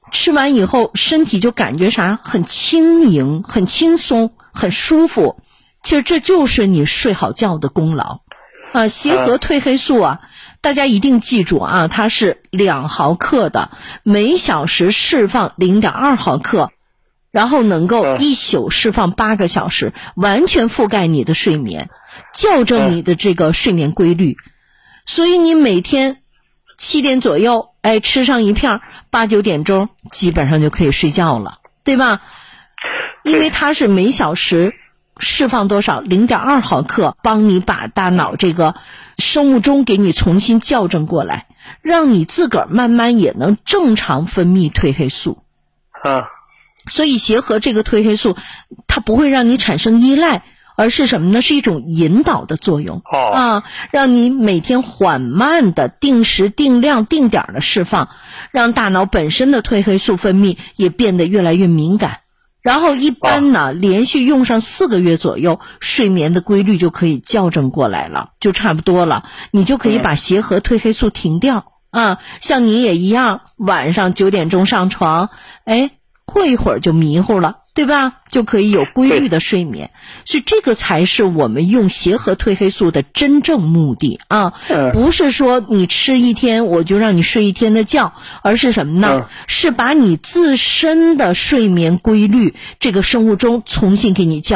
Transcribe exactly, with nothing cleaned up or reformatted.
吃完以后身体就感觉啥很轻盈很轻松很舒服，其实这就是你睡好觉的功劳啊。协和褪黑素啊，大家一定记住啊，它是两毫克的，每小时释放 零点二毫克，然后能够一宿释放八个小时，完全覆盖你的睡眠，校正你的这个睡眠规律。所以你每天七点左右，哎，吃上一片，八九点钟基本上就可以睡觉了，对吧？因为它是每小时释放多少 零点二毫克，帮你把大脑这个生物钟给你重新校正过来，让你自个儿慢慢也能正常分泌褪黑素。 啊， 所以协和这个褪黑素它不会让你产生依赖，而是什么呢？是一种引导的作用。 哦， 啊，让你每天缓慢的定时定量定点的释放，让大脑本身的褪黑素分泌也变得越来越敏感。然后一般呢，连续用上四个月左右，睡眠的规律就可以校正过来了，就差不多了，你就可以把协和褪黑素停掉。啊，像你也一样，晚上九点钟上床，哎，过一会儿就迷糊了，对吧？就可以有规律的睡眠。所以这个才是我们用协和褪黑素的真正目的啊，不是说你吃一天我就让你睡一天的觉，而是什么呢？是把你自身的睡眠规律这个生物钟重新给你校